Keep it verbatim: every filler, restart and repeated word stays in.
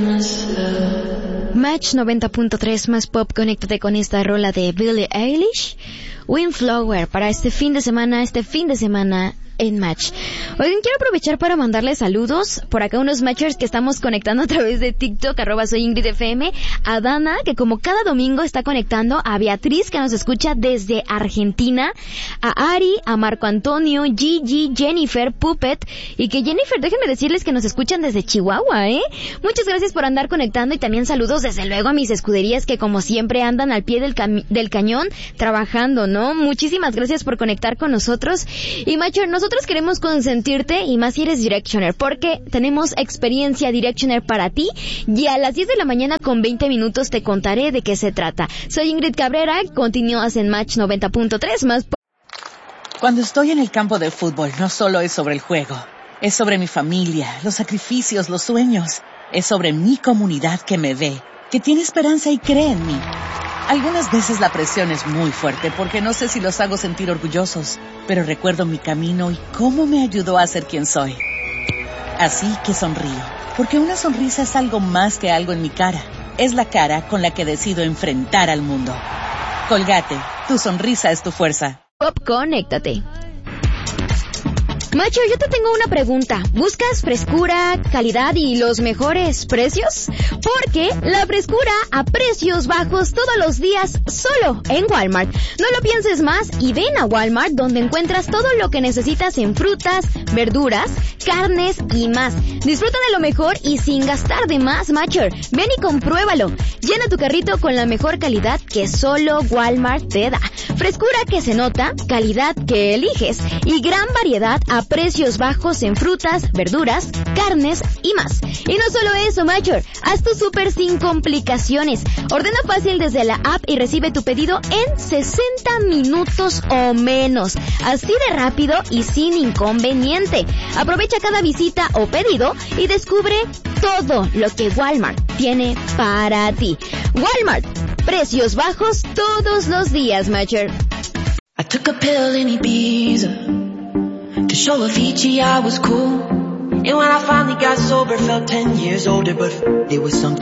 Match noventa punto tres más pop, conéctate con esta rola de Billie Eilish, Windflower, para este fin de semana, este fin de semana en Match. Oigan, quiero aprovechar para mandarles saludos por acá a unos matchers que estamos conectando a través de TikTok, arroba soy Ingrid F M, a Dana, que como cada domingo está conectando, a Beatriz, que nos escucha desde Argentina, a Ari, a Marco Antonio, Gigi, Jennifer, Puppet, y que Jennifer, déjenme decirles que nos escuchan desde Chihuahua, ¿eh? Muchas gracias por andar conectando, y también saludos desde luego a mis escuderías que como siempre andan al pie del, cami- del cañón trabajando, ¿no? Muchísimas gracias por conectar con nosotros. Y matcher, nosotros queremos consentirte, y más si eres Directioner, porque tenemos experiencia Directioner para ti, y a las diez de la mañana con veinte minutos te contaré de qué se trata. Soy Ingrid Cabrera, continúas en Match noventa punto tres más. Cuando estoy en el campo de fútbol, no solo es sobre el juego, es sobre mi familia, los sacrificios, los sueños, es sobre mi comunidad que me ve, que tiene esperanza y cree en mí. Algunas veces la presión es muy fuerte porque no sé si los hago sentir orgullosos, pero recuerdo mi camino y cómo me ayudó a ser quien soy. Así que sonrío, porque una sonrisa es algo más que algo en mi cara. Es la cara con la que decido enfrentar al mundo. Colgate, tu sonrisa es tu fuerza. Pop, conéctate. Macho, yo te tengo una pregunta. ¿Buscas frescura, calidad y los mejores precios? Porque la frescura a precios bajos todos los días solo en Walmart. No lo pienses más y ven a Walmart, donde encuentras todo lo que necesitas en frutas, verduras, carnes y más. Disfruta de lo mejor y sin gastar de más, Matcher. Ven y compruébalo. Llena tu carrito con la mejor calidad que solo Walmart te da. Frescura que se nota, calidad que eliges y gran variedad a precios bajos en frutas, verduras, carnes y más. Y no solo eso, Matcher, haz tu súper sin complicaciones. Ordena fácil desde la app y recibe tu pedido en sesenta minutos o menos. Así de rápido y sin inconveniente. Aprovecha cada visita o pedido y descubre todo lo que Walmart tiene para ti. Walmart, precios bajos todos los días, Matcher. I took a pill in Ibiza to show Avicii I was cool. And when I finally got sober, felt ten years older, but it was something